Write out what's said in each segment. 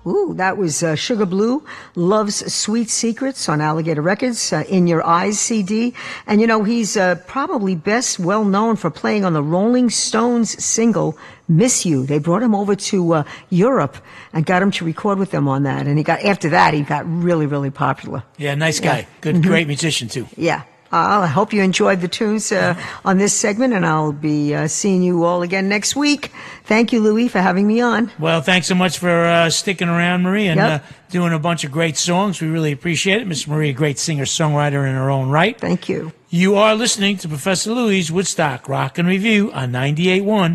Ooh, that was Sugar Blue, Love's Sweet Secrets on Alligator Records, In Your Eyes CD. And, you know, he's probably best well known for playing on the Rolling Stones single, Miss You. They brought him over to Europe and got him to record with them on that. And after that, he got really, really popular. Yeah, nice guy. Yeah. Good, great musician, too. Yeah. I hope you enjoyed the tunes on this segment, and I'll be seeing you all again next week. Thank you, Louis, for having me on. Well, thanks so much for sticking around, Marie, and doing a bunch of great songs. We really appreciate it. Miss Marie, a great singer-songwriter in her own right. Thank you. You are listening to Professor Louis' Woodstock Rock and Review on 98.1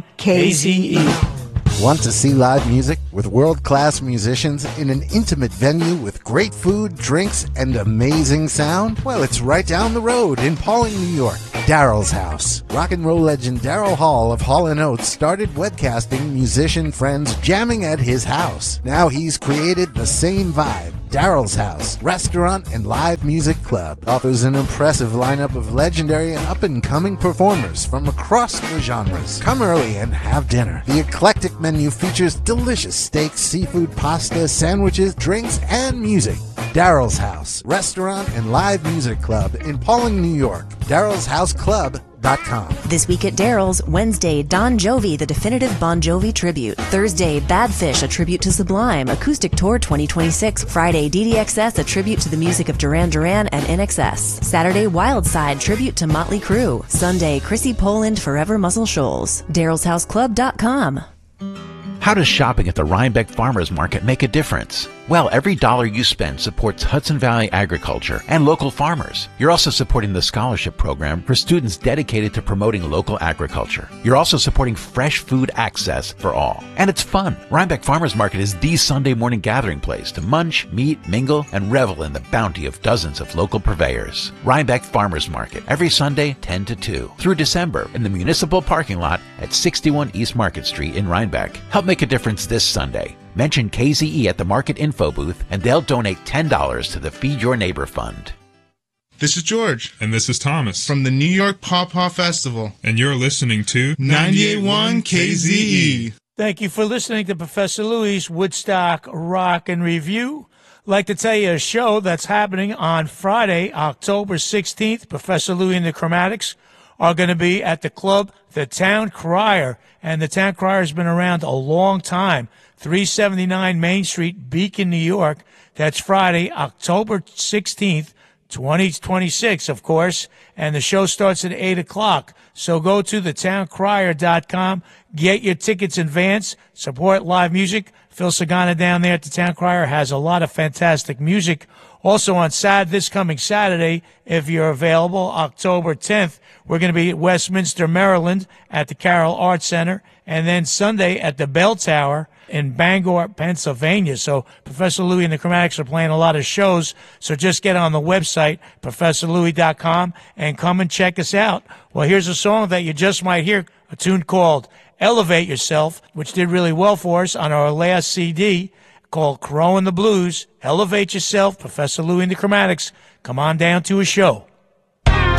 KZE. Want to see live music with world-class musicians in an intimate venue with great food, drinks, and amazing sound? Well, it's right down the road in Pawling, New York. Daryl's House. Rock and roll legend Daryl Hall of Hall & Oates started webcasting musician friends jamming at his house. Now he's created the same vibe. Daryl's House, restaurant and live music club, offers an impressive lineup of legendary and up-and-coming performers from across the genres. Come early and have dinner. The eclectic menu features delicious steaks, seafood, pasta, sandwiches, drinks, and music. Daryl's House, restaurant and live music club in Pawling, New York. Daryl'sHouseClub.com. This week at Daryl's, Wednesday, Don Jovi, the definitive Bon Jovi tribute. Thursday, Bad Fish, a tribute to Sublime, Acoustic Tour 2026. Friday, DDXS, a tribute to the music of Duran Duran and NXS. Saturday, Wildside, tribute to Motley Crue. Sunday, Chrissy Poland, Forever Muscle Shoals. Daryl'sHouseClub.com. How does shopping at the Rhinebeck Farmers Market make a difference? Well, every dollar you spend supports Hudson Valley agriculture and local farmers. You're also supporting the scholarship program for students dedicated to promoting local agriculture. You're also supporting fresh food access for all. And it's fun. Rhinebeck Farmers Market is the Sunday morning gathering place to munch, meet, mingle, and revel in the bounty of dozens of local purveyors. Rhinebeck Farmers Market, every Sunday, 10 to 2, through December in the municipal parking lot at 61 East Market Street in Rhinebeck. Help make a difference this Sunday. Mention KZE at the Market Info booth, and they'll donate $10 to the Feed Your Neighbor Fund. This is George. And this is Thomas. From the New York Pawpaw Festival. And you're listening to 98.1 KZE. Thank you for listening to Professor Louis' Woodstock Rock and Review. I'd like to tell you a show that's happening on Friday, October 16th. Professor Louis and the Chromatics are going to be at the club, the Town Crier. And the Town Crier has been around a long time. 379 Main Street, Beacon, New York. That's Friday, October 16th, 2026, of course. And the show starts at 8 o'clock. So go to thetowncrier.com, get your tickets in advance, support live music. Phil Sagana down there at the Town Crier has a lot of fantastic music. Also on this coming Saturday, if you're available, October 10th, we're going to be at Westminster, Maryland at the Carroll Arts Center. And then Sunday at the Bell Tower in Bangor, Pennsylvania. So Professor Louis and the Chromatics are playing a lot of shows. So just get on the website, ProfessorLouis.com, and come and check us out. Well, here's a song that you just might hear, a tune called Elevate Yourself, which did really well for us on our last CD called Crow and the Blues. Elevate Yourself, Professor Louis and the Chromatics. Come on down to a show.